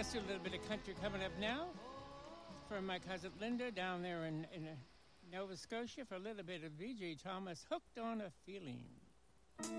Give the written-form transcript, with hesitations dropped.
let's do a little bit of country coming up now from my cousin Linda down there in Nova Scotia for a little bit of V.J. Thomas, Hooked on a Feeling.